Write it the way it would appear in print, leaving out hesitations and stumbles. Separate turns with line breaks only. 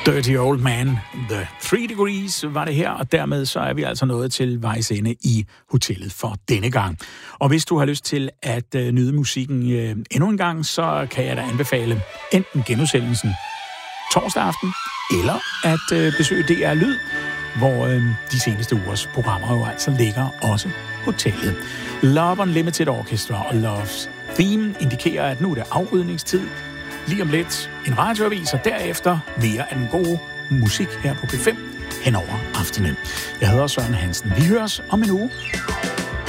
Dirty Old Man, The 3 Degrees var det her, og dermed så er vi altså nået til vejs ende i hotellet for denne gang. Og hvis du har lyst til at nyde musikken endnu en gang, så kan jeg da anbefale enten genudsendelsen torsdag aften, eller at besøge DR Lyd, hvor de seneste ugers programmer jo altså ligger også hotellet. Love Unlimited Orchestra og Love's Theme indikerer, at nu er det afrydningstid. Lige om lidt en radioavis, og derefter mere af den gode musik her på P5 hen over aftenen. Jeg hedder Søren Hansen. Vi høres om en uge.